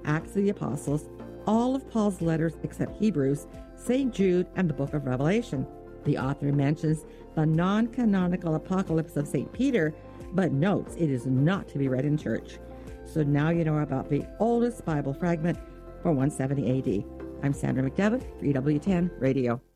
Acts of the Apostles, all of Paul's letters except Hebrews, St. Jude, and the book of Revelation. The author mentions the non-canonical Apocalypse of St. Peter, but notes it is not to be read in church. So now you know about the oldest Bible fragment for 170 AD. I'm Sandra McDevitt, 3W10 Radio.